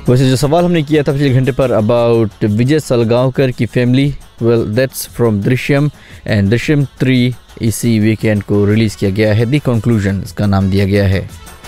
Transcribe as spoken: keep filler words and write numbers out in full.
वैसे जो सवाल हमने किया था पिछले घंटे पर अबाउट विजय सलगांवकर की family, well that's from Drishyam and Drishyam three इसी वीकेंड को रिलीज़ किया गया है। दी कंक्लूजन इसका नाम दिया गया है।